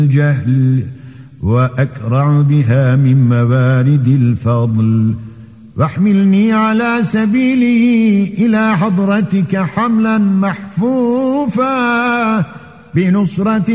الجهل وأكرع بها من موارد الفضل، واحملني على سبيله إلى حضرتك حملا محفوفا بنصرة